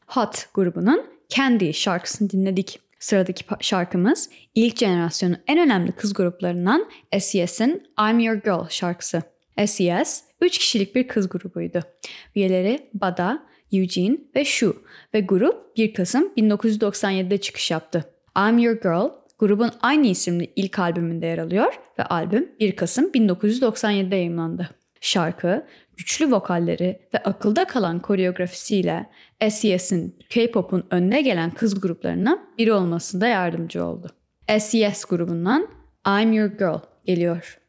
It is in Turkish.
Hot grubunun Candy şarkısını dinledik. Sıradaki şarkımız ilk jenerasyonun en önemli kız gruplarından SES'in I'm Your Girl şarkısı. SES 3 kişilik bir kız grubuydu. Üyeleri Bada, Eugene ve Shu ve grup 1 Kasım 1997'de çıkış yaptı. I'm Your Girl grubun aynı isimli ilk albümünde yer alıyor ve albüm 1 Kasım 1997'de yayımlandı. Şarkı, güçlü vokalleri ve akılda kalan koreografisiyle SES'in K-pop'un önde gelen kız gruplarından biri olmasında yardımcı oldu. SES grubundan I'm Your Girl geliyor.